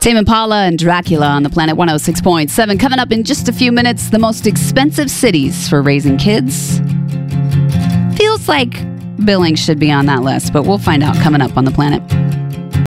Tame Impala and Dracula on the Planet 106.7. Coming up in just a few minutes, the most expensive cities for raising kids. Feels like Billings should be on that list, but we'll find out coming up on the Planet.